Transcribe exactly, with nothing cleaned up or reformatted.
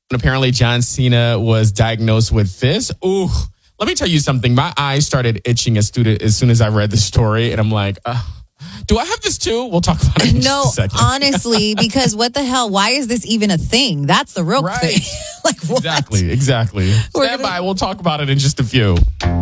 Apparently, John Cena was diagnosed with this. Ooh, let me tell you something. My eyes started itching as, student, as soon as I read the story, and I'm like, uh, do I have this too? We'll talk about it in no, just a second. honestly, because what the hell? Why is this even a thing? That's the real right. thing. Like what? Exactly, exactly. We're Stand gonna- by. We'll talk about it in just a few.